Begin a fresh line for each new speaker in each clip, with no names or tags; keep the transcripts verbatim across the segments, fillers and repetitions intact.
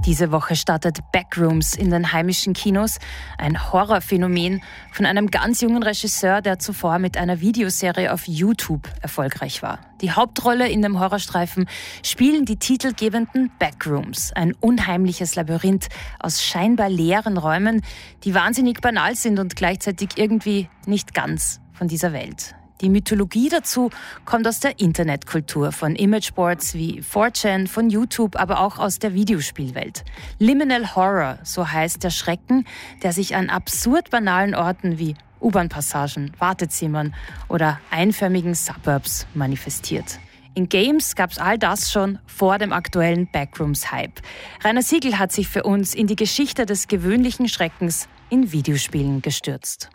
Diese Woche startet Backrooms in den heimischen Kinos, ein Horrorphänomen von einem ganz jungen Regisseur, der zuvor mit einer Videoserie auf YouTube erfolgreich war. Die Hauptrolle in dem Horrorstreifen spielen die titelgebenden Backrooms, ein unheimliches Labyrinth aus scheinbar leeren Räumen, die wahnsinnig banal sind und gleichzeitig irgendwie nicht ganz von dieser Welt. Die Mythologie dazu kommt aus der Internetkultur, von Imageboards wie four chan, von YouTube, aber auch aus der Videospielwelt. Liminal Horror, so heißt der Schrecken, der sich an absurd banalen Orten wie U-Bahn-Passagen, Wartezimmern oder einförmigen Suburbs manifestiert. In Games gab's all das schon vor dem aktuellen Backrooms-Hype. Rainer Siegel hat sich für uns in die Geschichte des gewöhnlichen Schreckens in Videospielen gestürzt.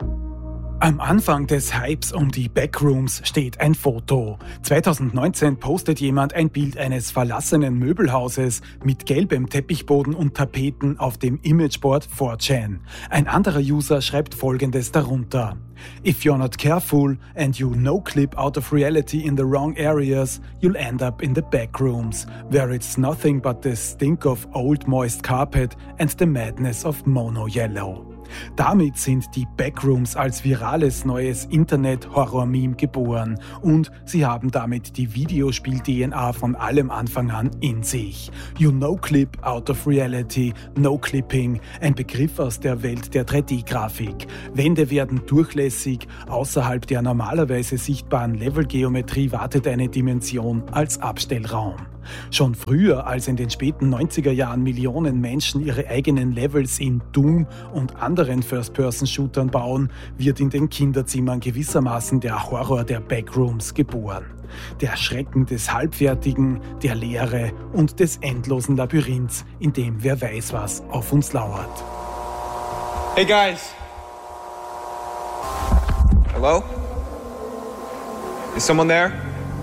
Am Anfang des Hypes um die Backrooms steht ein Foto. zwanzig neunzehn postet jemand ein Bild eines verlassenen Möbelhauses mit gelbem Teppichboden und Tapeten auf dem Imageboard four chan. Ein anderer User schreibt Folgendes darunter: If you're not careful and you no-clip out of reality in the wrong areas, you'll end up in the backrooms, where it's nothing but the stink of old moist carpet and the madness of mono yellow. Damit sind die Backrooms als virales neues Internet-Horror-Meme geboren und sie haben damit die Videospiel-D N A von allem Anfang an in sich. You no-clip out of reality, no-clipping, ein Begriff aus der Welt der drei D-Grafik. Wände werden durchlässig, außerhalb der normalerweise sichtbaren Levelgeometrie wartet eine Dimension als Abstellraum. Schon früher, als in den späten neunziger Jahren Millionen Menschen ihre eigenen Levels in Doom und anderen First-Person-Shootern bauen, wird in den Kinderzimmern gewissermaßen der Horror der Backrooms geboren. Der Schrecken des Halbfertigen, der Leere und des endlosen Labyrinths, in dem wer weiß was auf uns lauert.
Hey guys! Hello? Is someone there?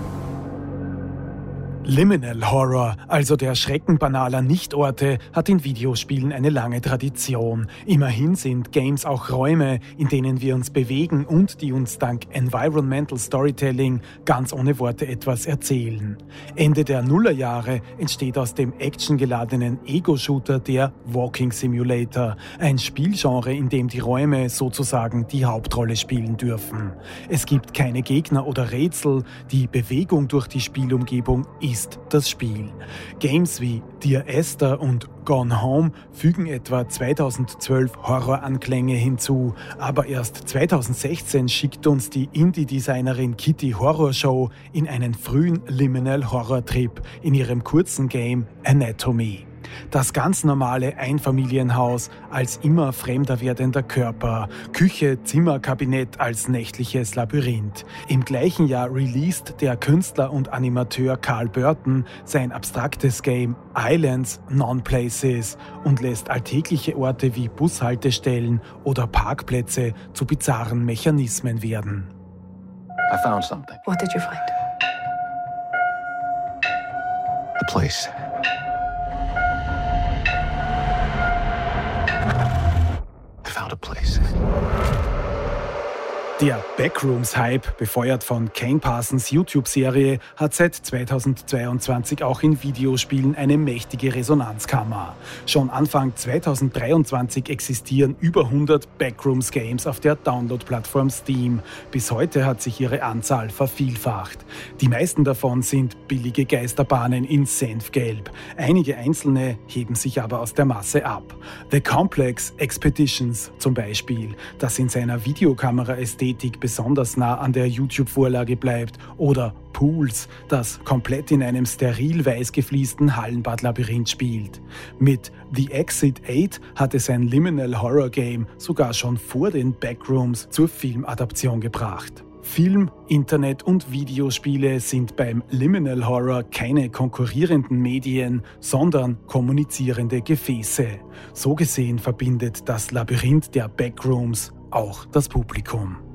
Liminal Horror, also der Schrecken banaler Nichtorte, hat in Videospielen eine lange Tradition. Immerhin sind Games auch Räume, in denen wir uns bewegen und die uns dank Environmental Storytelling ganz ohne Worte etwas erzählen. Ende der Nullerjahre entsteht aus dem actiongeladenen Ego-Shooter der Walking Simulator, ein Spielgenre, in dem die Räume sozusagen die Hauptrolle spielen dürfen. Es gibt keine Gegner oder Rätsel, die Bewegung durch die Spielumgebung ist das Spiel. Games wie Dear Esther und Gone Home fügen etwa zweitausendzwölf Horroranklänge hinzu, aber erst zweitausendsechzehn schickt uns die Indie-Designerin Kitty Horrorshow in einen frühen Liminal-Horror-Trip in ihrem kurzen Game Anatomy. Das ganz normale Einfamilienhaus als immer fremder werdender Körper, Küche, Zimmerkabinett als nächtliches Labyrinth. Im gleichen Jahr released der Künstler und Animateur Carl Burton sein abstraktes Game Islands Non-Places und lässt alltägliche Orte wie Bushaltestellen oder Parkplätze zu bizarren Mechanismen werden.
I found something.
What did you find?
A place. I found a place.
Der Backrooms-Hype, befeuert von Kane Parsons YouTube-Serie, hat seit zweitausendzweiundzwanzig auch in Videospielen eine mächtige Resonanzkammer. Schon Anfang zweitausenddreiundzwanzig existieren über hundert Backrooms-Games auf der Download-Plattform Steam. Bis heute hat sich ihre Anzahl vervielfacht. Die meisten davon sind billige Geisterbahnen in Senfgelb. Einige einzelne heben sich aber aus der Masse ab. The Complex Expeditions zum Beispiel, das in seiner Videokamera-Ästhetik besonders nah an der YouTube-Vorlage bleibt, oder Pools, das komplett in einem steril weiß gefliesten Hallenbad-Labyrinth spielt. Mit The Exit acht hat es ein Liminal Horror Game sogar schon vor den Backrooms zur Filmadaption gebracht. Film, Internet und Videospiele sind beim Liminal Horror keine konkurrierenden Medien, sondern kommunizierende Gefäße. So gesehen verbindet das Labyrinth der Backrooms auch das Publikum.